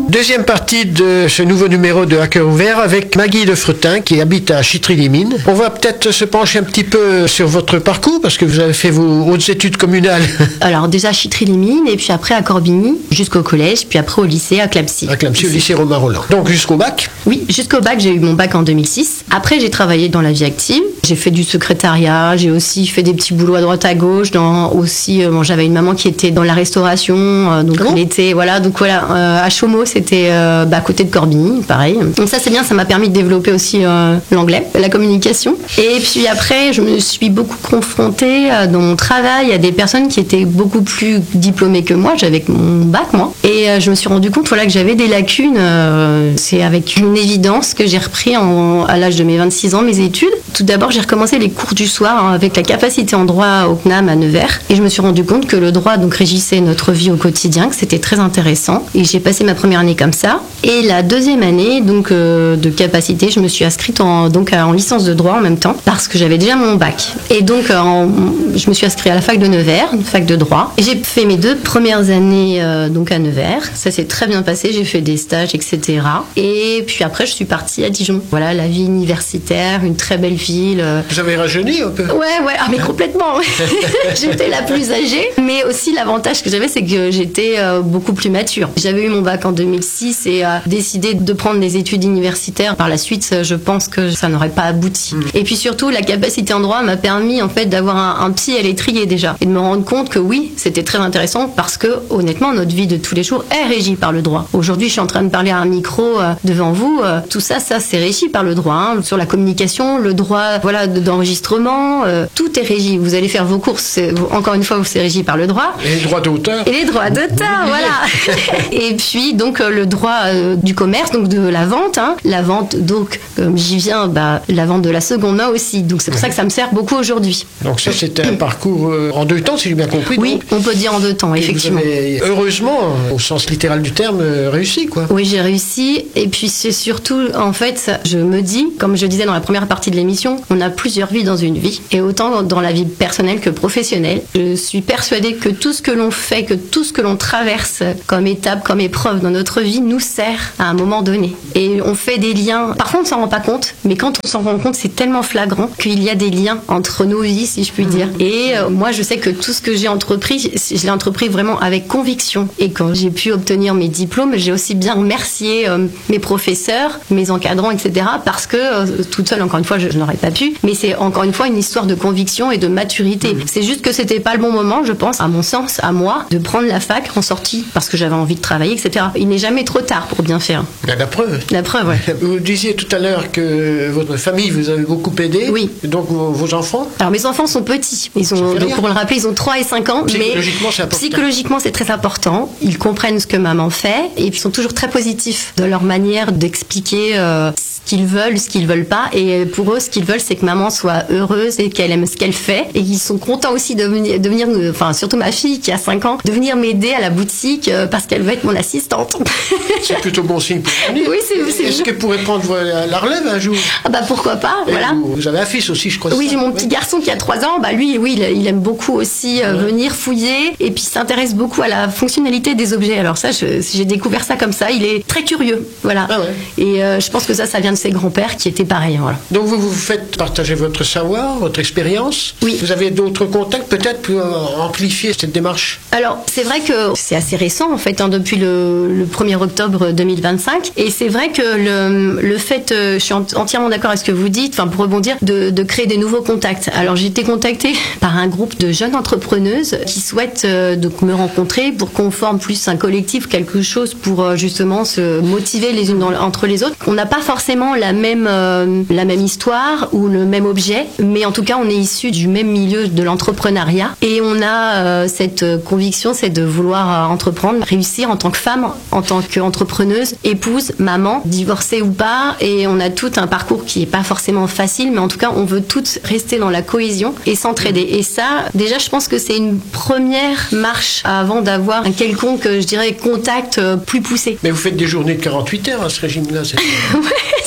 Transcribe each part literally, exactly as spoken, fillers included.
Deuxième partie de ce nouveau numéro de Hacker Ouvert avec Maggie de Fretin qui habite à Chitry-les-Mines. On va peut-être se pencher un petit peu sur votre parcours parce que vous avez fait vos hautes études communales. Alors déjà Chitry-les-Mines et puis après à Corbigny jusqu'au collège, puis après au lycée à Clamecy. À Clamecy, au lycée Romain Rolland. Donc jusqu'au bac? Oui, jusqu'au bac, j'ai eu mon bac en deux mille six. Après, j'ai travaillé dans la vie active. J'ai fait du secrétariat, j'ai aussi fait des petits boulots à droite à gauche. Dans aussi, euh, bon, j'avais une maman qui était dans la restauration, euh, donc Comment elle était, voilà, donc voilà, euh, à Chaumont, c'était euh, bah, à côté de Corbigny, pareil. Donc ça, c'est bien, ça m'a permis de développer aussi euh, l'anglais, la communication. Et puis après, je me suis beaucoup confrontée euh, dans mon travail à des personnes qui étaient beaucoup plus diplômées que moi. J'avais mon bac, moi, et euh, je me suis rendu compte, voilà, que j'avais des lacunes. Euh, c'est avec une évidence que j'ai repris en, à l'âge de mes vingt-six ans mes études. Tout d'abord, j'ai recommencé les cours du soir hein, avec la capacité en droit au C N A M à Nevers. Et je me suis rendu compte que le droit donc régissait notre vie au quotidien, que c'était très intéressant. Et j'ai passé ma première année comme ça. Et la deuxième année donc euh, de capacité, je me suis inscrite en, donc, en licence de droit en même temps parce que j'avais déjà mon bac. Et donc, en, je me suis inscrite à la fac de Nevers, une fac de droit. Et j'ai fait mes deux premières années euh, donc à Nevers. Ça s'est très bien passé. J'ai fait des stages, et cetera. Et puis après, je suis partie à Dijon. Voilà, la vie universitaire, une très belle ville. Vous avez rajeuni un peu? Ouais, ouais, ah, mais complètement. Ouais. J'étais la plus âgée. Mais aussi, l'avantage que j'avais, c'est que j'étais euh, beaucoup plus mature. J'avais eu mon bac en deux mille six et euh, décidé de prendre des études universitaires. Par la suite, je pense que ça n'aurait pas abouti. Mmh. Et puis surtout, la capacité en droit m'a permis en fait d'avoir un, un pied à l'étrier déjà et de me rendre compte que oui, c'était très intéressant parce que honnêtement, notre vie de tous les jours est régie par le droit. Aujourd'hui, je suis en train de parler à un micro euh, devant vous. Euh, tout ça, ça c'est régi par le droit. Hein. Sur la communication, le droit, voilà, d'enregistrement, euh, tout est régi. Vous allez faire vos courses, c'est, encore une fois, c'est régi par le droit. Et les droits d'auteur. Et les droits d'auteur, voilà. Et puis donc euh, le droit euh, du commerce, donc de la vente. Hein. La vente, donc comme j'y viens, bah, la vente de la seconde main aussi. Donc c'est pour ça que ça me sert beaucoup aujourd'hui. Donc ça, c'était un parcours euh, en deux temps, si j'ai bien compris. Oui, donc. On peut dire en deux temps, et effectivement. Vous avez, heureusement, au sens littéral du terme, réussi, quoi. Oui, j'ai réussi. Et puis c'est surtout, en fait, je me dis, comme je disais dans la première partie de l'émission, on a plusieurs vies dans une vie. Et autant dans la vie personnelle que professionnelle. Je suis persuadée que tout ce que l'on fait, que tout ce que l'on traverse comme étape, comme épreuve dans notre vie nous sert à un moment donné. Et on fait des liens. Parfois, on ne s'en rend pas compte. Mais quand on s'en rend compte, c'est tellement flagrant qu'il y a des liens entre nos vies, si je puis dire. Et euh, moi, je sais que tout ce que j'ai entrepris, je l'ai entrepris vraiment avec conviction. Et quand j'ai pu obtenir mes diplômes, j'ai aussi bien remercié euh, mes professeurs, mes encadrants, et cetera. Parce que euh, toute seule, encore une fois, je, je n'aurais pas pu. Mais c'est encore une fois une histoire de conviction et de maturité. Mmh. C'est juste que c'était pas le bon moment, je pense, à mon sens, à moi, de prendre la fac en sortie parce que j'avais envie de travailler, et cetera. Il n'est jamais trop tard pour bien faire. La preuve. La preuve, ouais. Vous disiez tout à l'heure que votre famille vous avait beaucoup aidé. Oui. Donc vos, vos enfants? Alors mes enfants sont petits. Ils ont, donc, pour le rappeler, ils ont trois et cinq ans. Psychologiquement, mais c'est important. Psychologiquement, c'est très important. Ils comprennent ce que maman fait et ils sont toujours très positifs dans leur manière d'expliquer euh, ce qu'ils veulent, ce qu'ils veulent pas. Et pour eux, ce qu'ils veulent, c'est que maman soit heureuse et qu'elle aime ce qu'elle fait. Et ils sont contents aussi de venir, de venir, enfin surtout ma fille qui a cinq ans, de venir m'aider à la boutique euh, parce qu'elle veut être mon assistante. C'est plutôt bon signe pour venir. Oui, c'est, c'est Est-ce qu'elle pourrait prendre la relève un jour? Ah bah pourquoi pas, et voilà. Vous, vous avez un fils aussi, je crois. Oui, j'ai mon petit garçon qui a trois ans. Bah lui, oui, il, il aime beaucoup aussi euh, ouais. venir fouiller et puis s'intéresse beaucoup à la fonctionnalité des objets. Alors ça, je, j'ai découvert ça comme ça. Il est très curieux, voilà. Ah ouais. Et euh, je pense que ça, ça vient de ses grands-pères qui étaient pareils, voilà. Donc vous vous faites partager votre savoir, votre expérience. Oui. Vous avez d'autres contacts peut-être pour amplifier cette démarche? Alors c'est vrai que c'est assez récent en fait, hein, depuis le, le premier octobre deux mille vingt-cinq. Et c'est vrai que le, le fait, euh, je suis entièrement d'accord avec ce que vous dites, enfin pour rebondir, de, de créer des nouveaux contacts. Alors j'ai été contactée par un groupe de jeunes entrepreneuses qui souhaitent euh, donc me rencontrer pour qu'on forme plus un collectif, quelque chose pour euh, justement se motiver les unes dans, entre les autres. On n'a pas forcément la même euh, la même histoire ou le même objet, mais en tout cas on est issus du même milieu de l'entrepreneuriat et on a euh, cette conviction, c'est de vouloir euh, entreprendre, réussir en tant que femme, en tant qu'entrepreneuse, épouse, maman, divorcée ou pas, et on a tout un parcours qui est pas forcément facile, mais en tout cas on veut toutes rester dans la cohésion et s'entraider. Et ça, déjà je pense que c'est une première marche avant d'avoir un quelconque, je dirais, contact plus poussé. Mais vous faites des journées de quarante-huit heures à ce régime-là, c'est ouais,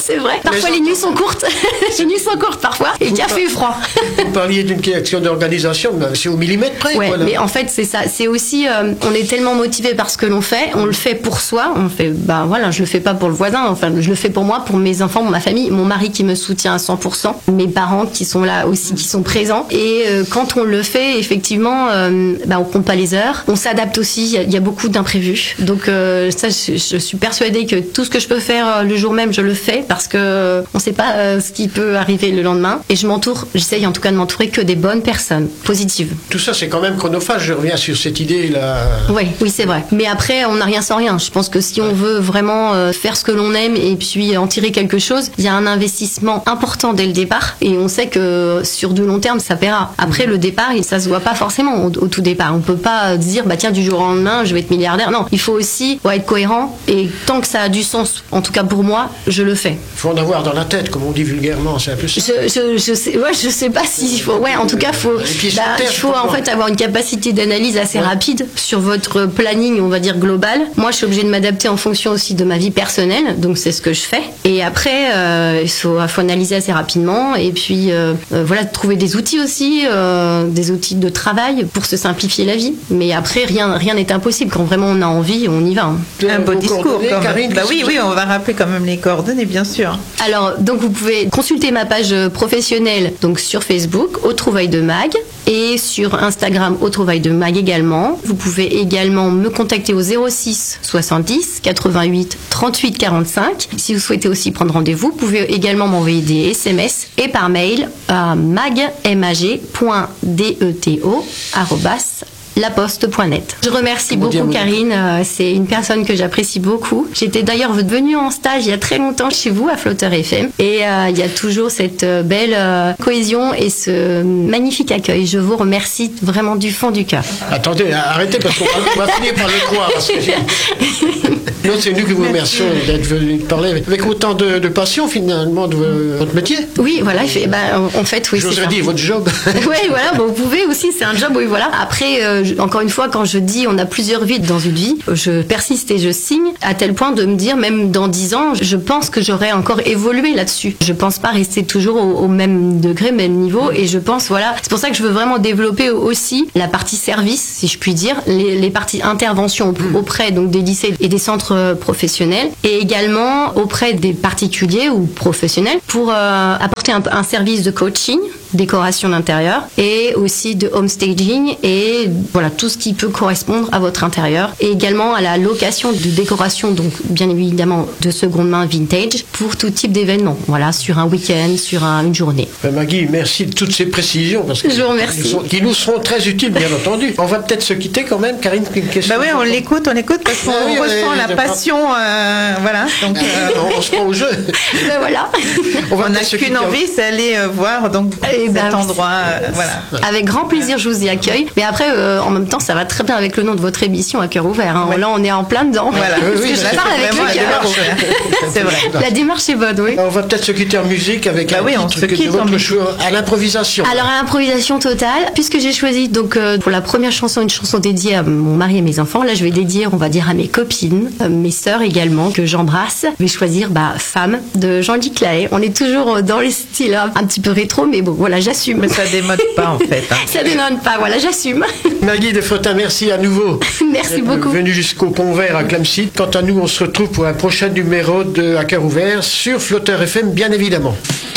C'est vrai. Parfois les, les nuits sont courtes. Les nuits sont courtes parfois. Et il a fait froid. Vous parliez d'une question d'organisation, c'est au millimètre près. Ouais, voilà. Mais en fait c'est ça. C'est aussi, euh, on est tellement motivé par ce que l'on fait, on le fait pour soi. On fait, bah voilà, je le fais pas pour le voisin. Enfin, je le fais pour moi, pour mes enfants, pour ma famille, mon mari qui me soutient à cent pour cent, mes parents qui sont là aussi, qui sont présents. Et euh, quand on le fait, effectivement, euh, bah, on compte pas les heures. On s'adapte aussi. Il y, y a beaucoup d'imprévus. Donc euh, ça, je, je suis persuadée que tout ce que je peux faire le jour même, je le fais parce que euh, on sait pas euh, ce qui peut arriver le lendemain. Et je m'entoure, j'essaye en tout cas de m'entourer que des bonnes personnes, positives. Tout ça, c'est quand même chronophage. Je reviens sur cette idée-là. Oui, oui, c'est vrai. Mais après, on n'a rien sans rien. Je pense que si on veut vraiment euh, faire ce que l'on aime et puis en tirer quelque chose, il y a un investissement important dès le départ. Et on sait que sur du long terme, ça paiera. Après, mmh. le départ, ça se voit pas forcément au, au tout départ. On peut pas dire, bah tiens, du jour au lendemain, je vais être milliardaire. Non, il faut aussi ouais, être cohérent. Et tant que ça a du sens, en tout cas pour moi, je le fais. Il faut en avoir dans la tête, comme on dit vulgairement. C'est un peu ça. Je, je, je sais, ouais, je sais pas s'il faut. Ouais, en tout cas, faut. Bah, il faut en fait avoir une capacité d'analyse assez ouais. rapide sur votre planning, on va dire global. Moi, je suis obligée de m'adapter en fonction aussi de ma vie personnelle, donc c'est ce que je fais. Et après, euh, il faut, faut analyser assez rapidement et puis euh, euh, voilà, trouver des outils aussi, euh, des outils de travail pour se simplifier la vie. Mais après, rien, rien n'est impossible. Quand vraiment on a envie, on y va. Hein. Un beau discours, quand même. Bah oui, oui, on va rappeler quand même les coordonnées, bien sûr. Alors, donc vous pouvez consulter ma page professionnelle donc sur Facebook, Aux Trouvailles de Mag, et sur Instagram, Aux Trouvailles de Mag également. Vous pouvez également me contacter au zéro six soixante-dix quatre-vingt-huit trente-huit quarante-cinq. Si vous souhaitez aussi prendre rendez-vous, vous pouvez également m'envoyer des S M S et par mail à mag point deto arobase laposte point net. Je remercie Comment beaucoup Karine, c'est une personne que j'apprécie beaucoup. J'étais d'ailleurs venue en stage il y a très longtemps chez vous à Flotter F M et euh, il y a toujours cette belle euh, cohésion et ce magnifique accueil. Je vous remercie vraiment du fond du cœur. Attendez, arrêtez parce qu'on va, on va finir par le croire. Parce que non, c'est nous qui vous remercions d'être venus parler avec autant de, de passion finalement de votre métier. Oui, voilà, fait, bah, en fait, oui. J'oserais dire votre job. Oui, voilà, bah, vous pouvez aussi, c'est un job, oui, voilà. Après, euh, encore une fois, quand je dis on a plusieurs vies dans une vie, je persiste et je signe à tel point de me dire, même dans dix ans, je pense que j'aurais encore évolué là-dessus. Je pense pas rester toujours au, au même degré, même niveau, et je pense, voilà, c'est pour ça que je veux vraiment développer aussi la partie service, si je puis dire, les, les parties intervention auprès donc des lycées et des centres professionnels, et également auprès des particuliers ou professionnels pour euh, apporter un, un service de coaching, décoration d'intérieur, et aussi de home staging et voilà tout ce qui peut correspondre à votre intérieur, et également à la location de décoration, donc bien évidemment de seconde main vintage pour tout type d'événement, voilà, sur un week-end, sur un, une journée. Maggie, merci de toutes ces précisions parce que je vous remercie. Qui, sont, qui nous seront très utiles, bien entendu. On va peut-être se quitter quand même, Karine. Une question. Bah oui, on l'écoute, on écoute parce qu'on ah oui, ressent oui, la passion, euh, voilà. Donc euh, on, on se prend au jeu. Ben voilà. On n'a qu'une envie, c'est aller euh, voir donc et cet ben, endroit, euh, voilà. Avec grand plaisir, je vous y accueille. Mais après, euh, en même temps, ça va très bien avec le nom de votre émission à cœur ouvert. Hein. Ouais. Là, on est en plein dedans. Voilà. Parce oui, que je parle avec le cœur. C'est vrai. La démarche est bonne, oui. On va peut-être se quitter en musique avec bah un oui, titre de votre choix à l'improvisation. Alors à l'improvisation totale, puisque j'ai choisi donc euh, pour la première chanson une chanson dédiée à mon mari et mes enfants. Là, je vais dédier, on va dire, à mes copines, euh, mes sœurs également que j'embrasse. Je vais choisir bah, Femme de Jean-Luc Claret. On est toujours dans les styles hein, un petit peu rétro, mais bon, voilà, j'assume. Mais ça démode pas en fait. Hein. Ça démode pas, voilà, j'assume. Maggie de Fretin, merci à nouveau. Merci beaucoup. Venu jusqu'au Pont Vert à Clamcy. Quant à nous, on se retrouve pour un prochain numéro de À cœur ouvert sur Flotter F M, bien évidemment.